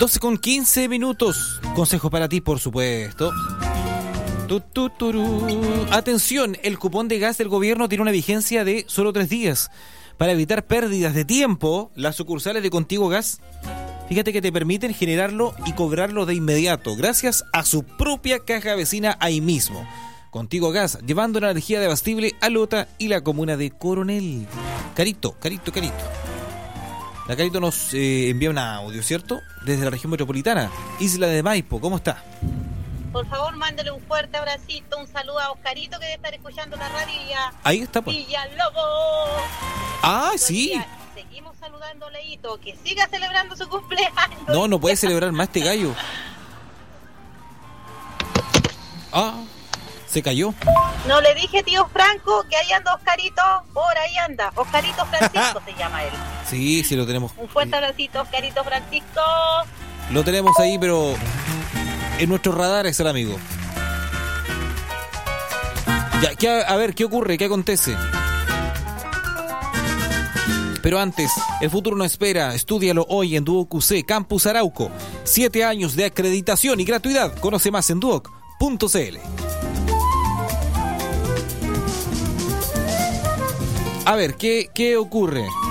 12:15. Consejo para ti, por supuesto. Atención, el cupón de gas del gobierno tiene una vigencia de solo 3 días. Para evitar pérdidas de tiempo, las sucursales de Contigo Gas, fíjate que te permiten generarlo y cobrarlo de inmediato, gracias a su propia caja vecina ahí mismo. Contigo Gas, llevando la energía de Bastible a Lota y la comuna de Coronel. Carito. La Carito nos envía un audio, ¿cierto? Desde la región metropolitana, Isla de Maipo. ¿Cómo está? Por favor, mándale un fuerte abracito, un saludo a Oscarito, que debe estar escuchando la radio y a Ahí está, pues. Villalobos. Ah, sí. Seguimos saludando a Leito, que siga celebrando su cumpleaños. No puede celebrar más este gallo. Ah, se cayó. No le dije, tío Franco, que ahí anda Oscarito, por ahí anda. Oscarito Francisco se llama él. Sí, lo tenemos. Un fuerte abracito, Oscarito Francisco. Lo tenemos ahí, pero en nuestro radar es el amigo. Ya, a ver, ¿qué ocurre? ¿Qué acontece? Pero antes, el futuro no espera. Estúdialo hoy en Duoc UC, Campus Arauco. 7 años de acreditación y gratuidad. Conoce más en duoc.cl. A ver, ¿qué ocurre?